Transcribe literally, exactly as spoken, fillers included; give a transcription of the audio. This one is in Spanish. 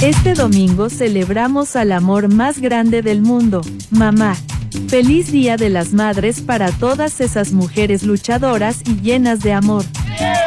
Este domingo celebramos al amor más grande del mundo, mamá. Feliz Día de las Madres para todas esas mujeres luchadoras y llenas de amor.